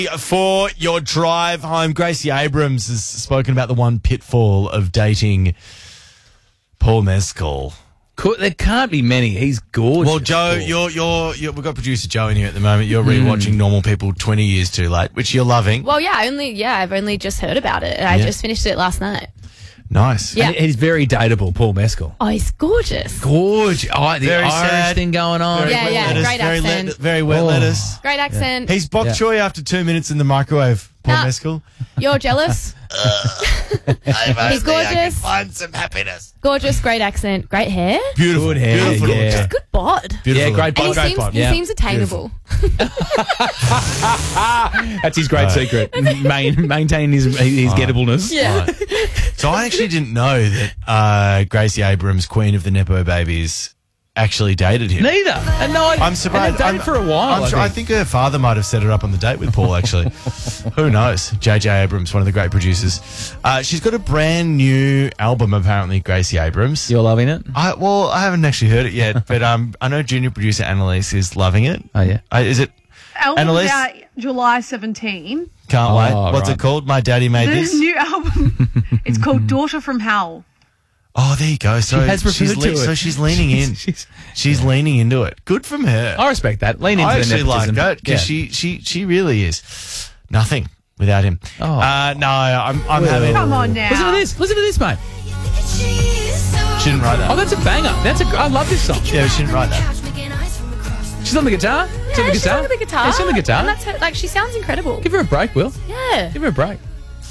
For your drive home, Gracie Abrams has spoken about the one pitfall of dating Paul Mescal. There can't be many. He's gorgeous. Well, Joe, you're we've got producer Joe in here at the moment. You're rewatching Normal People 20 Years Too Late, which you're loving. Well, I've only just heard about it. I just finished it last night. Nice. Yeah. And he's very dateable, Paul Mescal. Oh, he's gorgeous. Gorgeous. Oh, the Very Irish sad. thing going on. Very Yeah, wet yeah, lettuce, great very accent. very wet lettuce. Great accent. He's bok choy after 2 minutes in the microwave, Paul Nah. Mescal. You're jealous? He's gorgeous. Find some happiness. Gorgeous, great accent, great hair. Beautiful. Good hair, Beautiful. yeah. Looks. Good bod. Beautiful. Yeah, great And bod. he seems attainable. That's his great secret. Maintaining his gettableness. Yeah. Right. So I actually didn't know that Gracie Abrams, Queen of the Nepo Babies, actually dated him. Neither. And no, I'm surprised. They've dated for a while. I think her father might have set her up on the date with Paul, actually. Who knows? J.J. Abrams, one of the great producers. She's got a brand new album, apparently, Gracie Abrams. You're loving it? I haven't actually heard it yet, but I know junior producer Annalise is loving it. Oh, yeah. Is it? Album's Annalise? out July 17. Can't wait. What's right. it called? My Daddy Made The This? new album, it's called Daughter from Hell. Oh, there you go. So has referred to it. So she's leaning in. She's leaning into it. Good from her. I respect that. Lean into I the actually like nepotism. that because she really is nothing without him. Oh. No, I'm having. Come on now. Listen to this, mate. She didn't write Oh, that. that's a banger. I love this song. Yeah, she didn't write that. She's on the guitar. Yeah, she's on the guitar. Yeah, she's on the guitar. And that's her, like, she sounds incredible. Give her a break, Will. Yeah. Give her a break.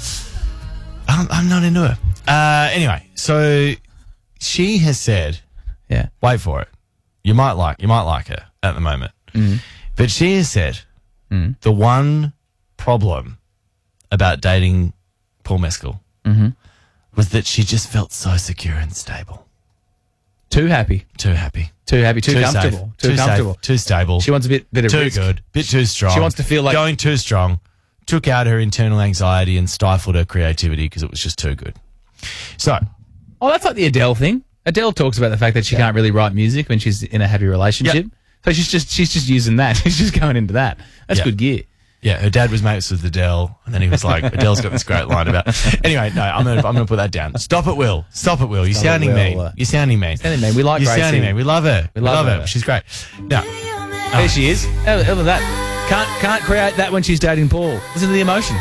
I'm not into her. Anyway, so she has said, Yeah. wait for it. You might like her at the moment, but she has said the one problem about dating Paul Mescal was that she just felt so secure and stable. Too happy. Too happy. Too happy. Too Safe, comfortable. Too comfortable. Safe, too stable. She wants a bit of too risk. good. Bit too strong. She wants to feel like going too strong. Took out her internal anxiety and stifled her creativity because it was just too good. So, that's like the Adele thing. Adele talks about the fact that she can't really write music when she's in a happy relationship. Yep. So she's just using that. She's just going into that. That's Yeah. good gear. yeah, her dad was mates with Adele, and then he was like, Adele's got this great line about. Anyway, no, I'm gonna put that down. Stop it, Will. Stop it, Will. You're Stop it, sounding Will. mean. You're sounding mean. Sounding mean. We like You're Gracie. sounding mean. We love her. We love her. her. She's great. Now, There she is. Other than that, can't create that when she's dating Paul. Listen to the emotion.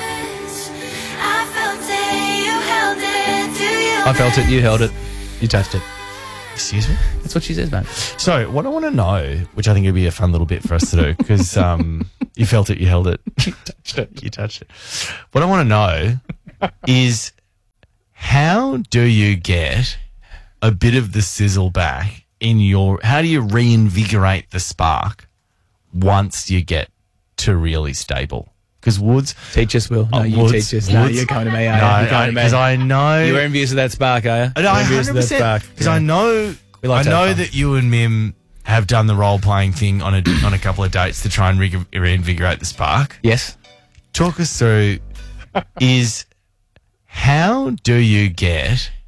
I felt it. You held it. You touched it. excuse me. That's what she says, mate. So, what I want to know, which I think would be a fun little bit for us to do, because you felt it, you held it, you touched it. What I want to know is, how do you get a bit of the sizzle back in your? How do you reinvigorate the spark once you get to really stable? Because Woods, Teach us, Will. No, you Woods- teach us. No, Woods- you're coming to me, are you? You're coming to me. because I know You're envious of that spark, are you? No, Envious of that spark. because I know We like I to have know fun. that you and Mim have done the role playing thing on a couple of dates to try and reinvigorate the spark. Yes. Talk us through is how do you get